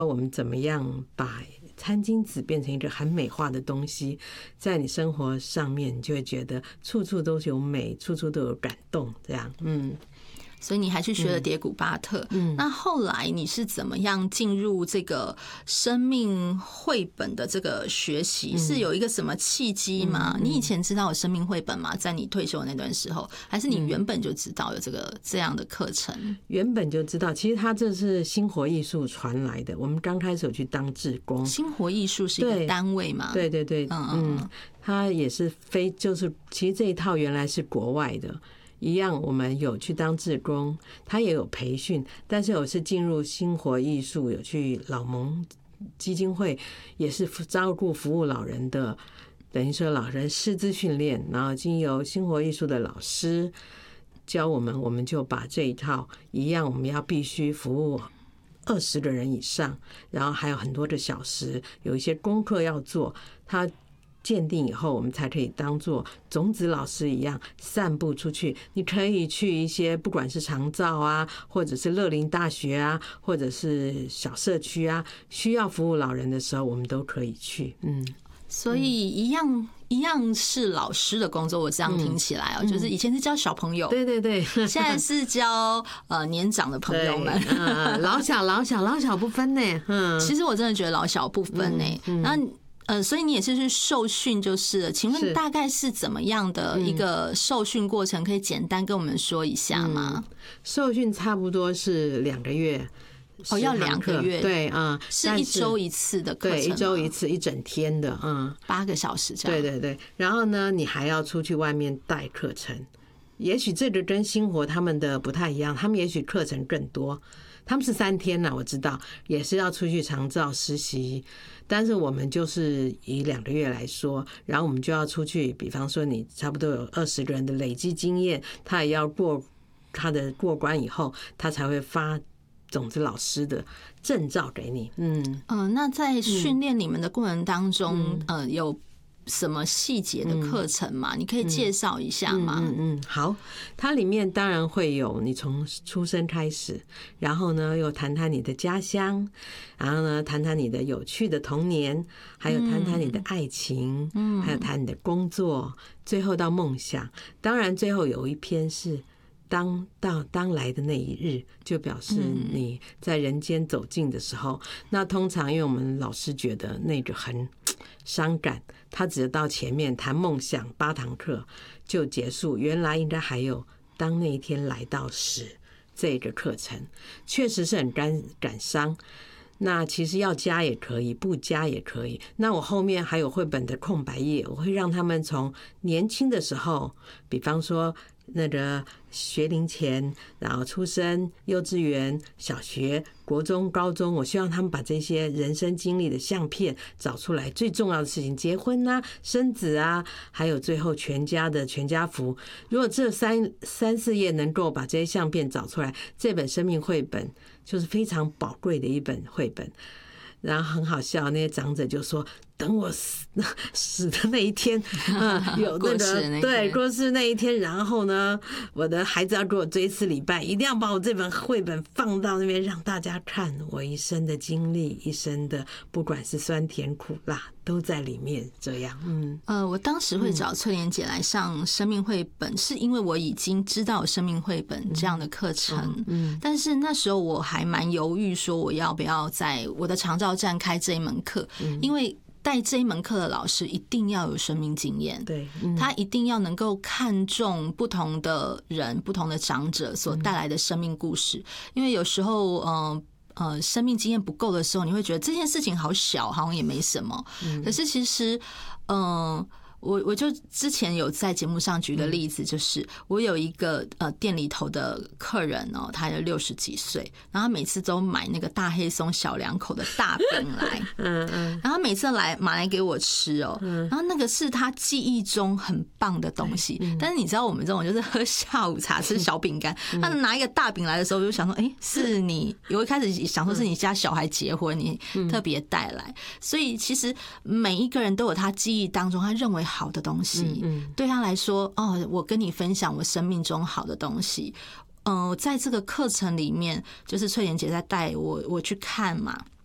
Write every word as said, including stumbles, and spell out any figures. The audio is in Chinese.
我们怎么样把餐巾纸变成一个很美化的东西，在你生活上面，你就会觉得处处都有美，处处都有感动，这样，嗯。 所以你还去学了蝶谷巴特，嗯，那后来你是怎么样进入这个生命绘本的这个学习？是有一个什么契机吗？你以前知道有生命绘本吗？在你退休的那段时候，还是你原本就知道有这个这样的课程？ 原本就知道，其实它这是新活艺术传来的。我们刚开始有去当志工， 新活艺术是一个单位嘛？ 对对对，嗯嗯，它也是非就是其实这一套原来是国外的。一样，我们有去当志工，他也有培训，但是我是进入新活艺术，有去老蒙基金会，也是照顾服务老人的，等于说老人师资训练，然后经由新活艺术的老师教我们，我们就把这一套一样，我们要必须服务二十个人以上，然后还有很多的小时，有一些功课要做，他。鉴定以后，我们才可以当做种子老师一样散布出去。你可以去一些不管是长照啊，或者是乐龄大学啊，或者是小社区啊，需要服务老人的时候，我们都可以去。嗯， 所以一样一样是老师的工作。我这样听起来哦、喔，就是以前是教小朋友， 对对对， 现在是教呃年长的朋友们， 嗯，老小老小老小不分呢。嗯， 其实我真的觉得老小不分呢。然后。呃，所以你也是去受训就是了，请问大概是怎么样的一个受训过程？可以简单跟我们说一下吗？ 嗯、受训差不多是两个月。 哦，要两个月， 对啊、嗯， 是一周一次的课程， 对，一周一次，一整天的，嗯， 八个小时这样。 对对对，然后呢，你还要出去外面带课程，也许这个跟新活他们的不太一样，他们也许课程更多。他们是三天了，我知道，也是要出去长照实习，但是我们就是以两个月来说，然后我们就要出去，比方说你差不多有二十个人的累积经验，他也要过他的过关以后，他才会发种子老师的证照给你。嗯嗯、呃，那在训练你们的过程当中，嗯、呃，有什么细节的课程吗？你可以介绍一下吗？ 嗯 嗯, 嗯，好，它里面当然会有你从出生开始，然后呢又谈谈你的家乡，然后呢谈谈你的有趣的童年，还有谈谈你的爱情，嗯，还有谈你的工作，最后到梦想。当然最后有一篇是当到当来的那一日，就表示你在人间走近的时候。那通常因为我们老师觉得那个很伤感，他只到前面谈梦想八堂课就结束，原来应该还有当那一天来到时这个课程，确实是很感感伤。那其实要加也可以，不加也可以。那我后面还有绘本的空白页，我会让他们从年轻的时候，比方说那个学龄前，然后出生、幼稚园、小学、国中、高中，我希望他们把这些人生经历的相片找出来。最重要的事情，结婚啊、生子啊，还有最后全家的全家福。如果这三三四页能够把这些相片找出来，这本生命绘本就是非常宝贵的一本绘本。然后很好笑，那些长者就说：“等我死死的那一天，嗯，有那个对过世那一天，然后呢，我的孩子要给我追思礼拜，一定要把我这本绘本放到那边让大家看，我一生的经历，一生的不管是酸甜苦辣都在里面。这样，嗯， 呃，我当时会找翠莲姐来上生命绘本，是因为我已经知道有生命绘本这样的课程，嗯，但是那时候我还蛮犹豫，说我要不要在我的长照站开这一门课，因为带这一门课的老师一定要有生命经验， 对， 他一定要能够看重不同的人、不同的长者所带来的生命故事，因为有时候，嗯。呃，生命经验不够的时候，你会觉得这件事情好小，好像也没什么。可是其实，嗯、呃。我我就之前有在节目上举个例子，就是我有一个呃店里头的客人哦，他有六十几岁，然后他每次都买那个大黑松小两口的大饼来，嗯嗯，然后每次来买来给我吃哦，然后那个是他记忆中很棒的东西，但是你知道我们这种就是喝下午茶吃小饼干，他拿一个大饼来的时候，我就想说，哎，是你，我一开始想说是你家小孩结婚，你特别带来，所以其实每一个人都有他记忆当中他认为好的东西，对他来说，哦，我跟你分享我生命中好的东西。嗯、呃，在这个课程里面，就是翠莲姐在带我我去看嘛。